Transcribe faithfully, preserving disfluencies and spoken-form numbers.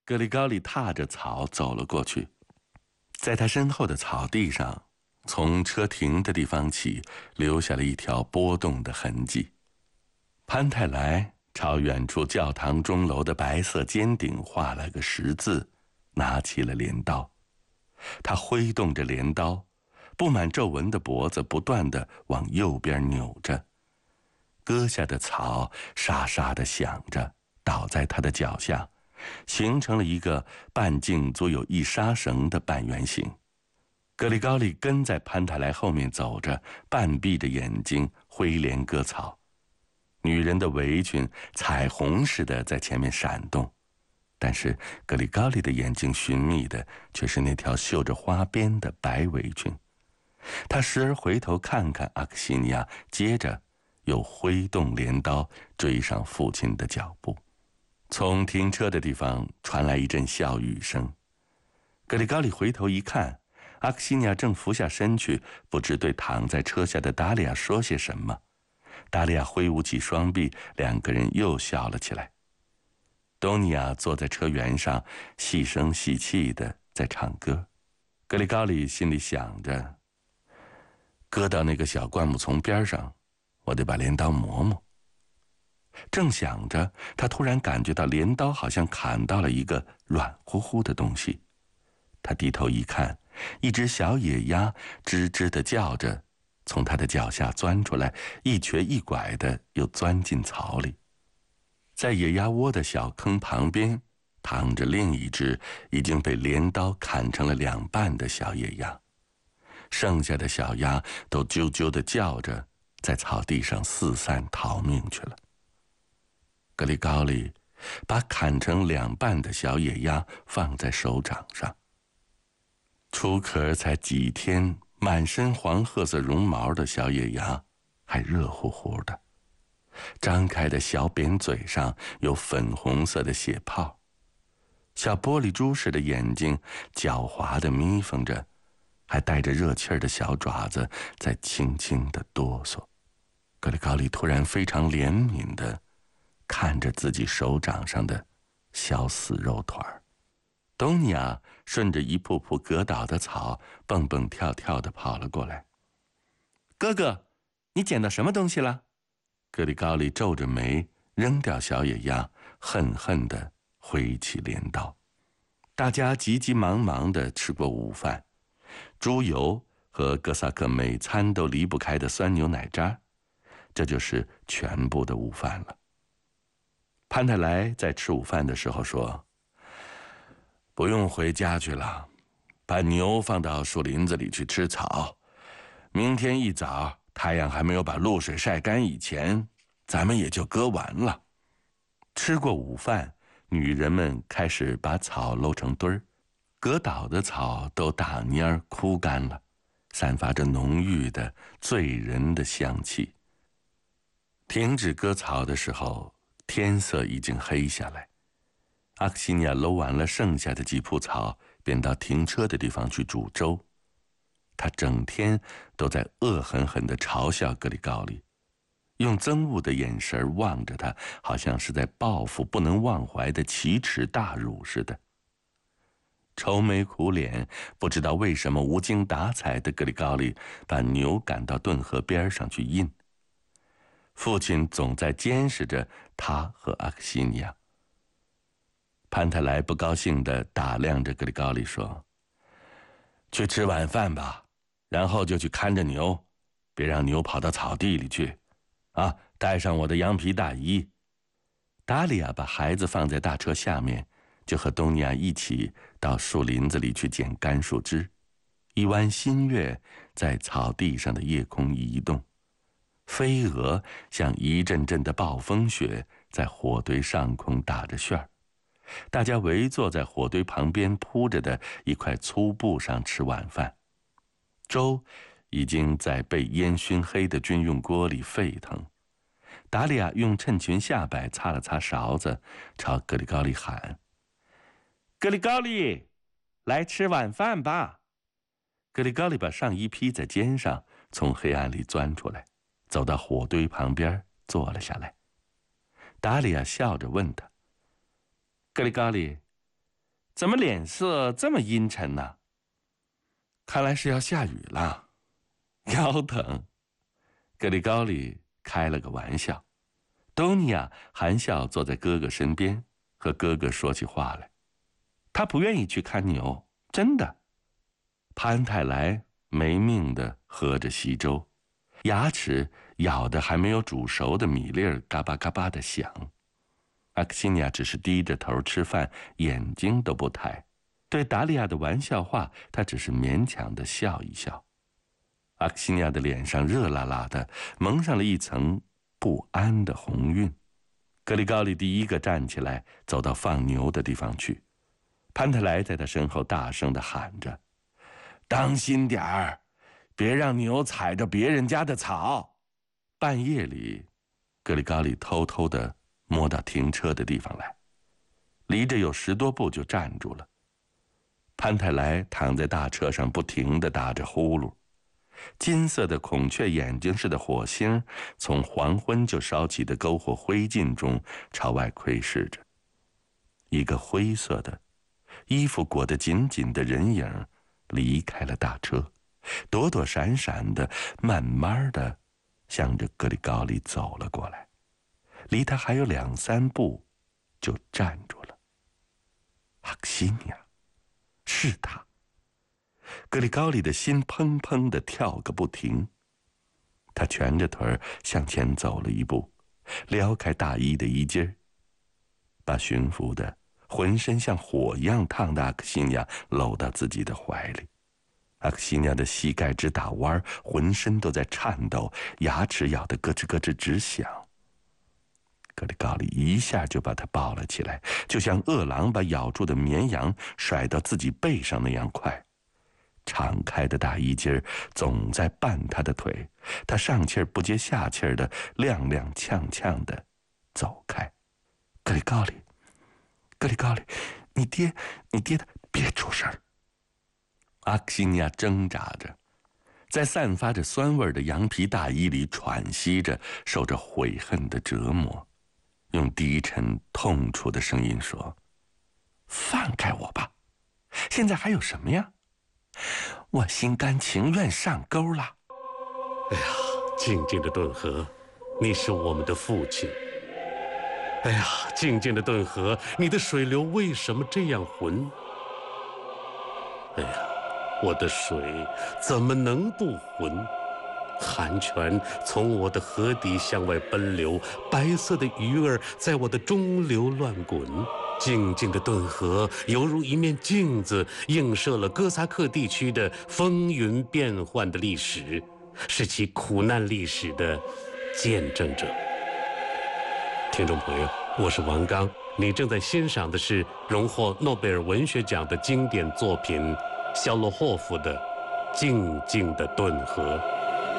格里高利踏着草走了过去，在他身后的草地上，从车停的地方起，留下了一条波动的痕迹。潘泰莱朝远处教堂钟楼的白色尖顶画了个十字，拿起了镰刀。他挥动着镰刀，布满皱纹的脖子不断地往右边扭着，割下的草沙沙地响着，倒在他的脚下，形成了一个半径足有一纱绳的半圆形。格里高利跟在潘泰莱后面走着，半闭着眼睛挥镰割草。女人的围裙彩虹似的在前面闪动，但是格里高利的眼睛寻觅的却是那条绣着花边的白围裙。他时而回头看看阿克西尼亚，接着又挥动镰刀追上父亲的脚步。从停车的地方传来一阵笑语声。格里高利回头一看，阿克西尼亚正俯下身去，不知对躺在车下的达利亚说些什么。达利亚挥舞起双臂，两个人又笑了起来。东尼亚坐在车辕上，细声细气地在唱歌。格里高利心里想着，搁到那个小灌木丛边上，我得把镰刀磨磨。正想着，他突然感觉到镰刀好像砍到了一个软乎乎的东西。他低头一看，一只小野鸭吱吱地叫着，从他的脚下钻出来，一瘸一拐的又钻进草里。在野鸭窝的小坑旁边，躺着另一只已经被镰刀砍成了两半的小野鸭，剩下的小鸭都啾啾地叫着，在草地上四散逃命去了。格里高利把砍成两半的小野鸭放在手掌上，出壳才几天，满身黄褐色绒毛的小野鸭还热乎乎的，张开的小扁嘴上有粉红色的血泡，小玻璃珠似的眼睛狡猾地眯缝着，还带着热气儿的小爪子在轻轻地哆嗦。格里高利突然非常怜悯地看着自己手掌上的小死肉团儿。东尼亚顺着一瀑瀑割倒的草蹦蹦跳跳地跑了过来。哥哥，你捡到什么东西了？格里高利皱着眉扔掉小野鸭，恨恨地挥起镰刀。大家急急忙忙地吃过午饭，猪油和哥萨克每餐都离不开的酸牛奶渣，这就是全部的午饭了。潘泰莱在吃午饭的时候说，不用回家去了，把牛放到树林子里去吃草，明天一早太阳还没有把露水晒干以前，咱们也就割完了。吃过午饭，女人们开始把草搂成堆儿，割倒的草都打蔫枯干了，散发着浓郁的醉人的香气。停止割草的时候，天色已经黑下来。阿克西尼亚搂完了剩下的几铺草，便到停车的地方去煮粥。他整天都在恶狠狠地嘲笑格里高利，用憎恶的眼神望着他，好像是在报复不能忘怀的奇耻大辱似的。愁眉苦脸，不知道为什么无精打采的格里高利把牛赶到顿河边上去印。父亲总在监视着他和阿克西尼亚。潘泰莱不高兴地打量着格里高利说，去吃晚饭吧，然后就去看着牛，别让牛跑到草地里去啊，带上我的羊皮大衣。达利亚把孩子放在大车下面，就和东尼亚一起到树林子里去捡干树枝。一弯新月在草地上的夜空移动，飞蛾像一阵阵的暴风雪在火堆上空打着旋儿。大家围坐在火堆旁边铺着的一块粗布上吃晚饭，粥已经在被烟熏黑的军用锅里沸腾。达利亚用衬裙下摆擦了擦勺子，朝格里高利喊，格里高利，来吃晚饭吧。格里高利把上衣披在肩上，从黑暗里钻出来，走到火堆旁边坐了下来。达利亚笑着问他，格里高利， 怎么脸色这么阴沉呢？看来是要下雨了。腰疼。格里高利开了个玩笑。多尼亚含笑坐在哥哥身边，和哥哥说起话来。他不愿意去看牛，真的。潘泰莱没命地喝着稀粥，牙齿咬得还没有煮熟的米粒儿嘎巴嘎巴地响。阿克西尼亚只是低着头吃饭，眼睛都不抬。对达利亚的玩笑话，他只是勉强地笑一笑。阿克西尼亚的脸上热辣辣的，蒙上了一层不安的红晕。格里高利第一个站起来，走到放牛的地方去。潘特莱在他身后大声地喊着：“当心点儿，别让牛踩着别人家的草。”半夜里，格里高利偷偷地摸到停车的地方来，离着有十多步就站住了。潘泰莱躺在大车上，不停地打着呼噜。金色的孔雀眼睛似的火星从黄昏就烧起的篝火灰烬中朝外窥视着。一个灰色的衣服裹得紧紧的人影离开了大车，躲躲闪闪的慢慢的向着格里高利走了过来，离他还有两三步就站住了。阿克西尼亚，是他。格里高利的心砰砰地跳个不停，他蜷着腿向前走了一步，撩开大衣的衣襟，把驯服的浑身像火一样烫的阿克西尼亚搂到自己的怀里。阿克西尼亚的膝盖直打弯，浑身都在颤抖，牙齿咬得咯吱咯吱直响。格里高利一下就把他抱了起来，就像饿狼把咬住的绵羊甩到自己背上那样快。敞开的大衣襟总在绊他的腿，他上气儿不接下气儿的踉踉跄跄的走开。格里高利，格里高利，你爹，你爹的，别出声。阿克西尼亚挣扎着，在散发着酸味的羊皮大衣里喘息着，受着悔恨的折磨，用低沉痛楚的声音说：“放开我吧，现在还有什么呀？我心甘情愿上钩了。” 哎呀，静静的顿河，你是我们的父亲。哎呀，静静的顿河，你的水流为什么这样浑？哎呀，我的水怎么能不浑？寒泉从我的河底向外奔流，白色的鱼儿在我的中流乱滚。静静的顿河犹如一面镜子，映射了哥萨克地区的风云变幻的历史，是其苦难历史的见证者。听众朋友，我是王刚，你正在欣赏的是荣获诺贝尔文学奖的经典作品肖洛霍夫的《静静的顿河》。